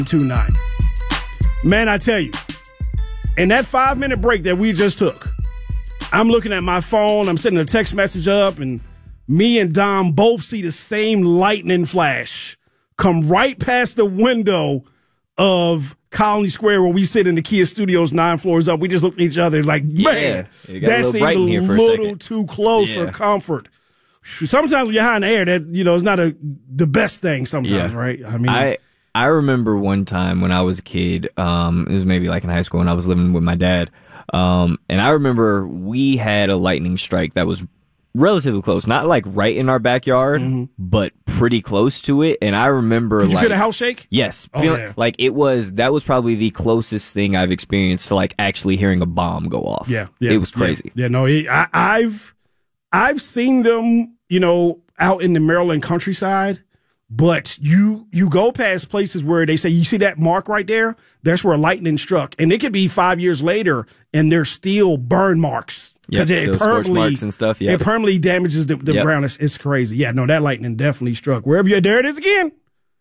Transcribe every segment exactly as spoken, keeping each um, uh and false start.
two nine. Man, I tell you, in that five-minute break that we just took, I'm looking at my phone, I'm sending a text message up, and me and Dom both see the same lightning flash come right past the window of Colony Square where we sit in the Kia Studios nine floors up. We just looked at each other like, man, yeah, that seemed a little too close yeah. for comfort. Sometimes when you're high in the air, that, you know, it's not a, the best thing sometimes, yeah. right? I mean, I, I remember one time when I was a kid, um, it was maybe like in high school, and I was living with my dad. Um, and I remember we had a lightning strike that was relatively close, not like right in our backyard, mm-hmm. but pretty close to it. And I remember, Did you like, feel the house shake? Yes, oh, feeling, yeah. like it was. That was probably the closest thing I've experienced to like actually hearing a bomb go off. Yeah, yeah it was crazy. Yeah, yeah no, it, I, I've I've seen them, you know, out in the Maryland countryside. But you you go past places where they say, you see that mark right there? That's where lightning struck. And it could be five years later, and there's still burn marks. Because yeah, it permanently, marks and stuff, yeah. It permanently damages the, the yep. ground. It's, it's crazy. Yeah, no, that lightning definitely struck. Wherever you're, there it is again.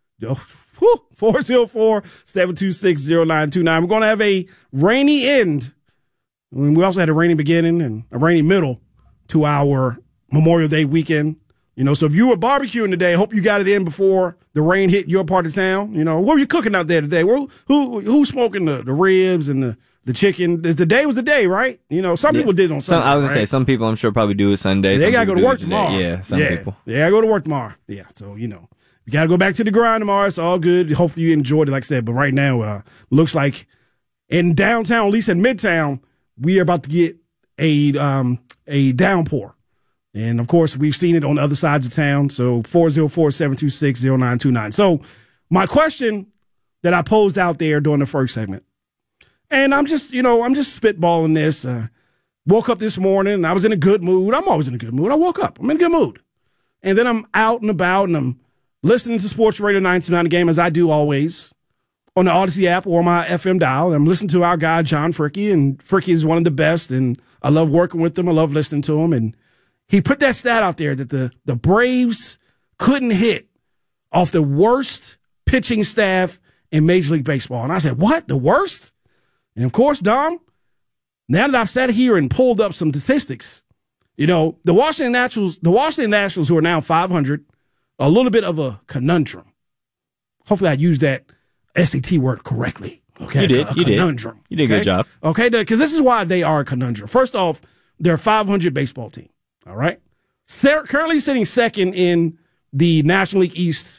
four oh four, seven two six, oh nine two nine. We're going to have a rainy end. I mean, we also had a rainy beginning and a rainy middle to our Memorial Day weekend. You know, so if you were barbecuing today, I hope you got it in before the rain hit your part of town. You know, what were you cooking out there today? Who who who's smoking the, the ribs and the, the chicken? The day was the day, right? You know, some yeah. people did on Sunday. Some, I was going to right? say, some people I'm sure probably do it Sunday. They got to go to work tomorrow. Yeah, some yeah. people. Yeah, I go to work tomorrow. Yeah, so, you know, you got to go back to the grind tomorrow. It's all good. Hopefully you enjoyed it, like I said. But right now, uh, looks like in downtown, at least in Midtown, we are about to get a um, a downpour. And, of course, we've seen it on the other sides of town. So four oh four, seven two six, oh nine two nine. So my question that I posed out there during the first segment, and I'm just, you know, I'm just spitballing this. Uh, woke up this morning, and I was in a good mood. I'm always in a good mood. I woke up. I'm in a good mood. And then I'm out and about, and I'm listening to Sports Radio nine two nine, the game, as I do always, on the Odyssey app or my F M dial. And I'm listening to our guy, John Fricky, and Fricky is one of the best, and I love working with him. I love listening to him, and he put that stat out there that the, the Braves couldn't hit off the worst pitching staff in Major League Baseball. And I said, what? The worst? And, of course, Dom, now that I've sat here and pulled up some statistics, you know, the Washington Nationals, the Washington Nationals, who are now five hundred, a little bit of a conundrum. Hopefully I used that S A T word correctly. Okay, you did. A, a you conundrum. did. You did a okay? good job. Okay, because this is why they are a conundrum. First off, they're a five hundred baseball team. All right. They're currently sitting second in the National League East